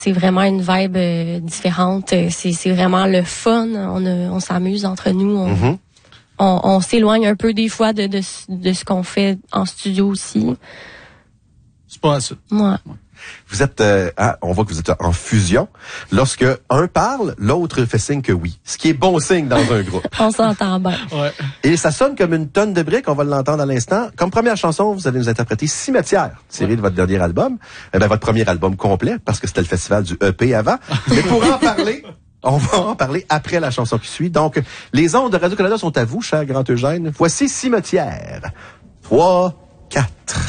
C'est vraiment une vibe différente. C'est vraiment le fun. On s'amuse entre nous. On s'éloigne un peu des fois de ce qu'on fait en studio aussi. C'est pas ça. Ouais. Vous êtes, on voit que vous êtes en fusion. Lorsque un parle, l'autre fait signe que oui. Ce qui est bon signe dans un groupe. On s'entend bien. Ouais. Et ça sonne comme une tonne de briques, on va l'entendre à l'instant. Comme première chanson, vous allez nous interpréter Cimetière, tiré de votre dernier album. Votre premier album complet, parce que c'était le festival du EP avant. Mais pour en parler, on va en parler après la chanson qui suit. Donc, les ondes de Radio-Canada sont à vous, cher Grand Eugène. Voici Cimetière. 3, 4...